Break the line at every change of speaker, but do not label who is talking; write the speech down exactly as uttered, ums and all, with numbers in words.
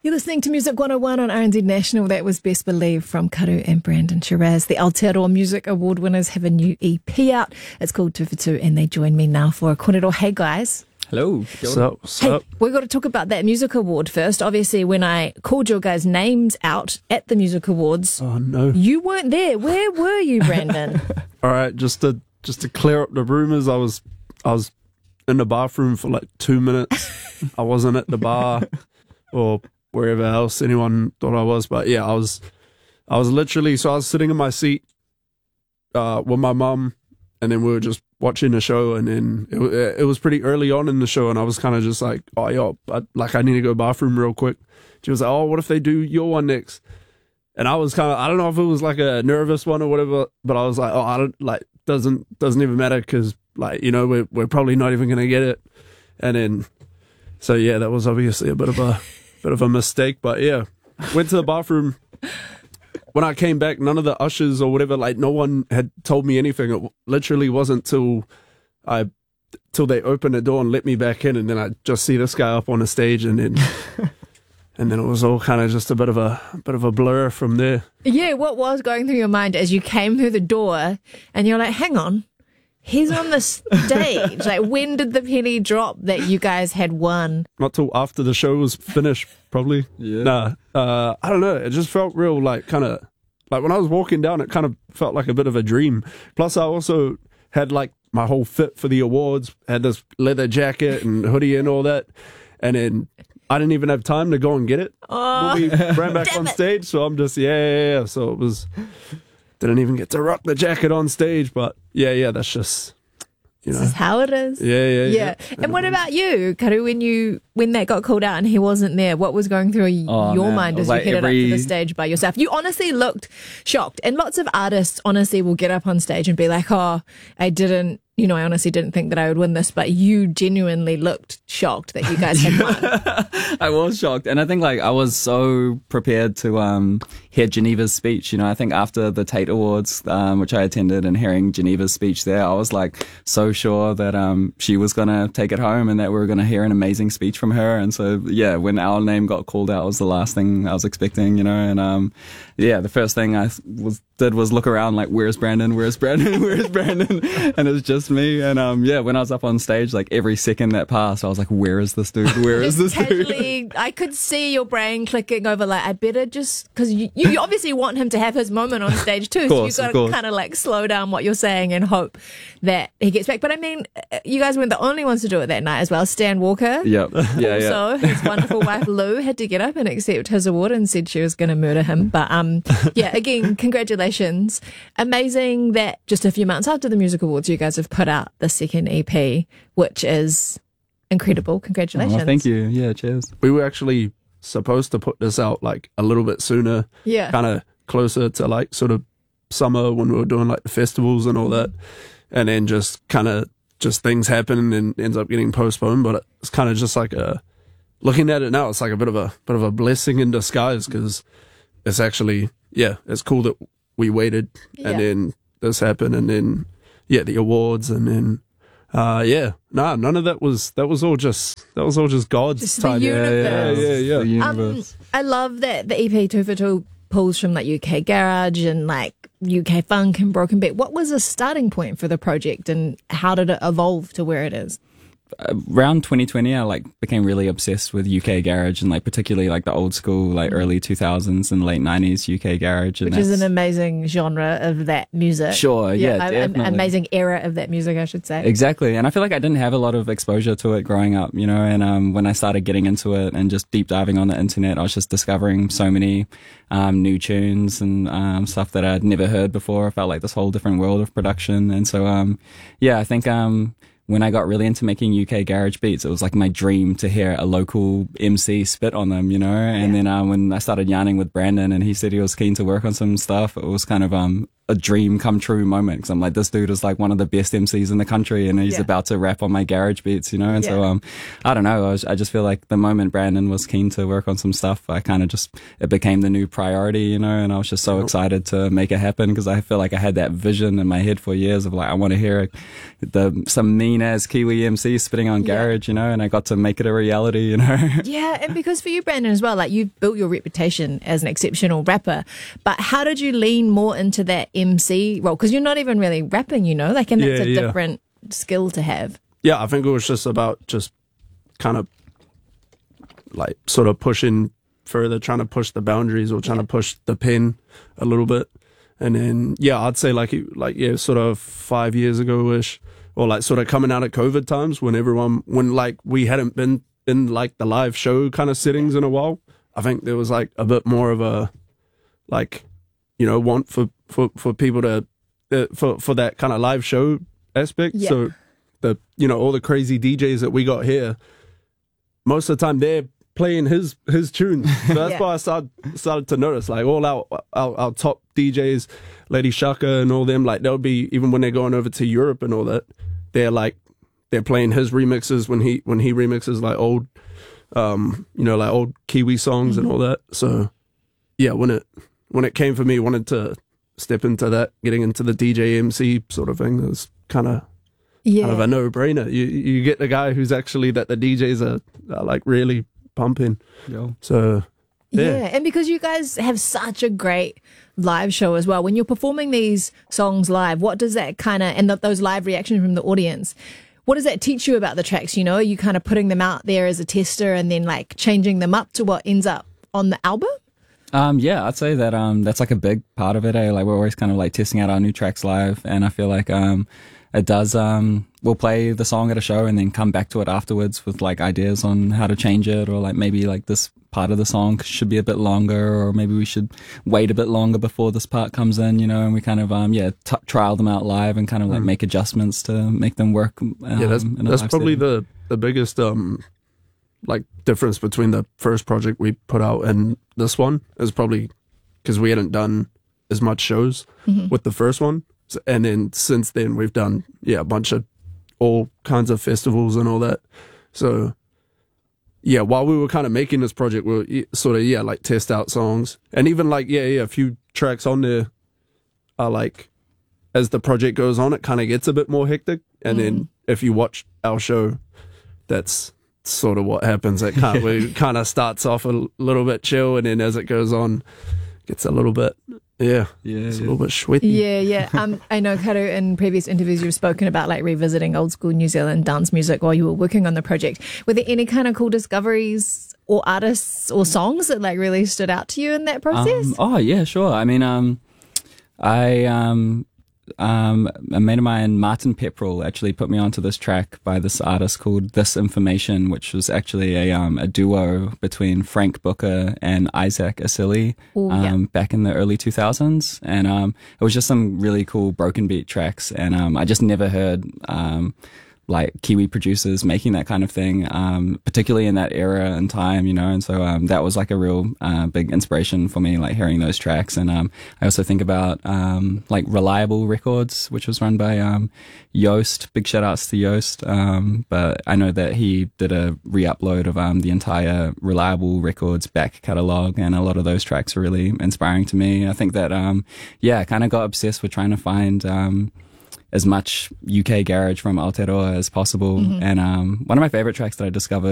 You're listening to Music one oh one on R N Z National. That was Best Believe from Karu and Brandon Shiraz. The Aotearoa Music Award winners have a new E P out. It's called Two for Two, and they join me now for a kōrero. Hey, guys.
Hello.
What's up? What's
hey,
up?
we've got to talk about that Music Award first. Obviously, when I called your guys' names out at the Music Awards,
Oh no!
you weren't there. Where were you, Brandon?
All right, just to just to clear up the rumors, I was I was in the bathroom for like two minutes. I wasn't at the bar or wherever else anyone thought I was, but yeah, I was. I was literally so I was sitting in my seat uh, with my mum, and then we were just watching the show, and then it, it was pretty early on in the show, and I was kind of just like, oh yo, I, like I need to go to the bathroom real quick. She was like, oh, what if they do your one next? And I was kind of, I don't know if it was like a nervous one or whatever, but I was like, oh, I don't like doesn't doesn't even matter because like you know we're we're probably not even gonna get it, and then so yeah, that was obviously a bit of a bit of a mistake, but yeah, went to the bathroom. When I came back, none of the ushers or whatever, like no one had told me anything. It literally wasn't till I, till they opened the door and let me back in, and then I just see this guy up on the stage, and then, and then it was all kind of just a bit of a, a bit of a blur from there.
Yeah, what was going through your mind as you came through the door, and you're like, hang on, he's on the stage. Like, when did the penny drop that you guys had won?
Not till after the show was finished, probably.
Yeah.
Nah, uh, I don't know. It just felt real, like, kind of, like when I was walking down, it kind of felt like a bit of a dream. Plus, I also had, like, my whole fit for the awards, had this leather jacket and hoodie and all that. And then I didn't even have time to go and get it.
Oh,
We ran back on
it.
stage, so I'm just, yeah, yeah, yeah. So it was, didn't even get to rock the jacket on stage, but yeah, yeah, that's just, you know.
This is how it is.
Yeah, yeah, yeah.
Yeah. And what about you, Karu, when you when that got called out and he wasn't there, what was going through
Oh,
your
man.
mind
It
as
was
you
like
headed
every-
up to the stage by yourself? You honestly looked shocked. And lots of artists honestly will get up on stage and be like, oh, I didn't, you know, I honestly didn't think that I would win this, but you genuinely looked shocked that you guys had won.
I was shocked, and I think like I was so prepared to um hear Geneva's speech. You know, I think after the Tate Awards, um, which I attended, and hearing Geneva's speech there, I was like so sure that um she was gonna take it home and that we were gonna hear an amazing speech from her. And so yeah, when our name got called out, was the last thing I was expecting. You know, and um yeah, the first thing I was did was look around like, where's Brandon? Where's Brandon? Where's Brandon? And it was just me. And um yeah, when I was up on stage, like every second that passed, I was like, where is this dude? Where is
Just
this dude?
casually, I could see your brain clicking over like, I better just, because you, you obviously want him to have his moment on stage too,
course,
so
of
you've got to
course.
kind of like slow down what you're saying and hope that he gets back. But I mean, you guys weren't the only ones to do it that night as well. Stan Walker,
Yep. Yeah, yeah.
also his wonderful wife Lou had to get up and accept his award and said she was going to murder him. But um, yeah, again, congratulations. Amazing that just a few months after the Music Awards, you guys have put out the second E P, which is incredible. Congratulations.
Oh, thank you. Yeah, cheers.
We were actually supposed to put this out like a little bit sooner,
Yeah.
kind of closer to like sort of summer when we were doing like the festivals and all that, and then just kind of just things happen and ends up getting postponed. But it's kind of just like a, looking at it now, it's like a bit of a bit of a blessing in disguise, because it's actually, yeah, it's cool that we waited
Yeah.
and then this happened, and then yeah, the awards, and then uh yeah, nah, none of that was that was all just that was all just God's
Just the
time.
universe.
Yeah, yeah, yeah.
The
Um,
universe.
I love that the E P Two for Two pulls from like U K garage and like U K funk and broken beat. What was the starting point for the project, and how did it evolve to where it is?
Around twenty twenty, I like became really obsessed with U K garage, and like particularly like the old school, like early two thousands and late nineties U K garage. And
Which is
that's-
an amazing genre of that music.
Sure, yeah,
an- an
definitely.
amazing era of that music, I should say.
Exactly. And I feel like I didn't have a lot of exposure to it growing up, you know, and um, when I started getting into it and just deep diving on the internet, I was just discovering so many um, new tunes and um, stuff that I'd never heard before. I felt like this whole different world of production. And so, um, yeah, I think um, when I got really into making U K garage beats, it was like my dream to hear a local M C spit on them, you know. And
Yeah.
then uh, when I started yarning with Brandon and he said he was keen to work on some stuff, it was kind of um a dream come true moment, because I'm like, this dude is like one of the best M Cs in the country, and he's
Yeah.
about to rap on my garage beats, you know. And so
Yeah.
um I don't know, I, was, I just feel like the moment Brandon was keen to work on some stuff, I kind of just, it became the new priority, you know. And I was just so excited to make it happen, because I feel like I had that vision in my head for years of like, I want to hear the some mean ass Kiwi M C spitting on
Yeah.
garage, you know. And I got to make it a reality, you know.
Yeah, and because for you, Brandon, as well, like you've built your reputation as an exceptional rapper, but how did you lean more into that M C role? Because you're not even really rapping, you know, like, and that's
Yeah,
a
yeah.
different skill to have.
Yeah, I think it was just about just kind of like sort of pushing further, trying to push the boundaries or trying to push the pen a little bit. And then, yeah, I'd say like, it- like, yeah, sort of five years ago-ish, or like sort of coming out of COVID times when everyone, when like we hadn't been in like the live show kind of settings in a while. I think there was like a bit more of a, like, you know, want for, for, for people to, uh, for, for that kind of live show aspect.
Yeah.
So the, you know, all the crazy D Js that we got here, most of the time they're playing his, his tunes. So that's
Yeah.
why I started, started to notice like all our, our, our top D Js, Lady Shaka and all them, like they'll be, even when they're going over to Europe and all that, they're like, they're playing his remixes when he, when he remixes like old, um, you know, like old Kiwi songs and all that. So yeah, when it, when it came for me, wanted to step into that, getting into the D J M C sort of thing, it was kind of,
Yeah.
kind of a no-brainer. You you get the guy who's actually that the D Js are, are like really pumping.
Yo.
So
Yeah.
yeah.
and because you guys have such a great live show as well, when you're performing these songs live, what does that kind of, and th- those live reactions from the audience, what does that teach you about the tracks? You know, are you kind of putting them out there as a tester and then like changing them up to what ends up on the album?
Um, yeah, I'd say that um, that's like a big part of it. Eh? Like we're always kind of like testing out our new tracks live, and I feel like um, it does. Um, we'll play the song at a show and then come back to it afterwards with like ideas on how to change it, or like maybe like this part of the song should be a bit longer, or maybe we should wait a bit longer before this part comes in, you know. And we kind of um, yeah t- trial them out live and kind of like make adjustments to make them work. Um,
Yeah, that's
in a
that's
live
probably
setting.
the the biggest um like difference between the first project we put out and this one is probably because we hadn't done as much shows with the first one, so, and then since then we've done yeah a bunch of all kinds of festivals and all that. So yeah, while we were kind of making this project, we were sort of yeah like test out songs, and even like yeah yeah a few tracks on there are like, as the project goes on, it kind of gets a bit more hectic, and then if you watch our show, that's sort of what happens. It kind of kind of starts off a l- little bit chill, and then as it goes on, gets a little bit yeah,
Yeah,
it's a
yeah.
little bit sweaty.
Yeah, yeah. Um, I know, Karu, in previous interviews you've spoken about like revisiting old school New Zealand dance music while you were working on the project. Were there any kind of cool discoveries or artists or songs that like really stood out to you in that process?
Um, oh yeah, sure. I mean, um, I um, um, a mate of mine, Martin Pepperell, actually put me onto this track by this artist called This Information, which was actually a um, a duo between Frank Booker and Isaac Asili
Ooh,
um,
yeah.
back in the early two thousands, and um, it was just some really cool broken beat tracks, and um, I just never heard um, like Kiwi producers making that kind of thing, um, particularly in that era and time, you know. And so um, that was like a real uh, big inspiration for me, like hearing those tracks. And um, I also think about um, like Reliable Records, which was run by um, Yoast. Big shout outs to Yoast. Um, but I know that he did a re-upload of um, the entire Reliable Records back catalogue, and a lot of those tracks are really inspiring to me. I think that um, yeah, I kind of got obsessed with trying to find um, as much U K garage from Aotearoa as possible. And um, one of my favorite tracks that I discovered